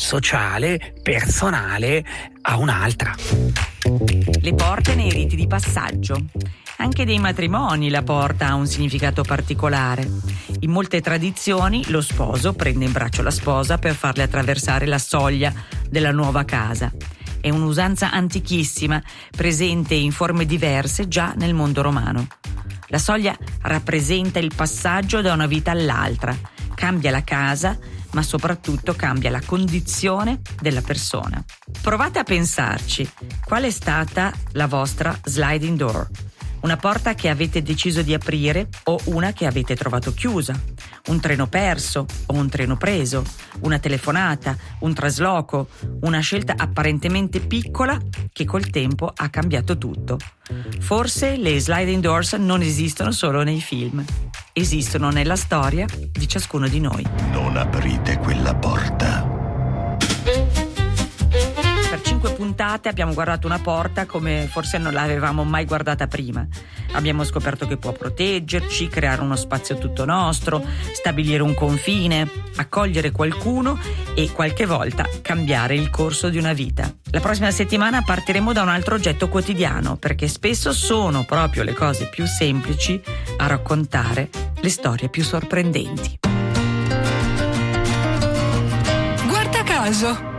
sociale, personale a un'altra. Le porte nei riti di passaggio. Anche dei matrimoni la porta ha un significato particolare. In molte tradizioni lo sposo prende in braccio la sposa per farle attraversare la soglia della nuova casa. È un'usanza antichissima, presente in forme diverse già nel mondo romano. La soglia rappresenta il passaggio da una vita all'altra, cambia la casa, ma soprattutto cambia la condizione della persona. Provate a pensarci, qual è stata la vostra sliding door? Una porta che avete deciso di aprire o una che avete trovato chiusa? Un treno perso o un treno preso? Una telefonata, un trasloco, una scelta apparentemente piccola che col tempo ha cambiato tutto. Forse le sliding doors non esistono solo nei film, esistono nella storia di ciascuno di noi. Non aprite quella porta. Per 5 puntate abbiamo guardato una porta come forse non l'avevamo mai guardata prima. Abbiamo scoperto che può proteggerci, creare uno spazio tutto nostro, stabilire un confine, accogliere qualcuno e qualche volta cambiare il corso di una vita. La prossima settimana partiremo da un altro oggetto quotidiano, perché spesso sono proprio le cose più semplici a raccontare le storie più sorprendenti. Guarda caso!